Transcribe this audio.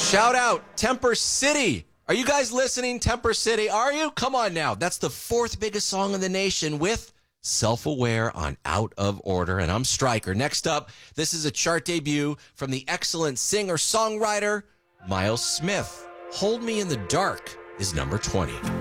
Shout out, Temper City. Are you guys listening, Temper City? Are you? Come on now. That's the fourth biggest song in the nation with Self-Aware on Out of Order. And I'm Stryker. Next up, this is a chart debut from the excellent singer-songwriter Miles Smith. Hold Me in the Dark is number 20.